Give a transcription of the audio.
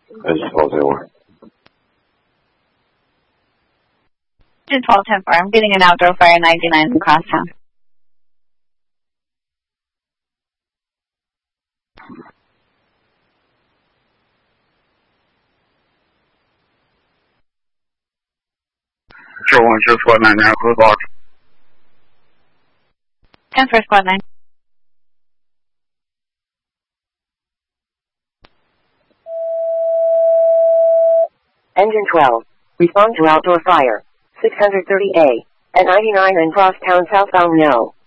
I suppose they were. Engine 1210-4, I'm getting an outdoor fire 99 in Crosstown. Control 1, show squad 9 now, close box. 10 for squad 9. Engine 12, respond to outdoor fire, 630A, at 99 in Crosstown southbound no.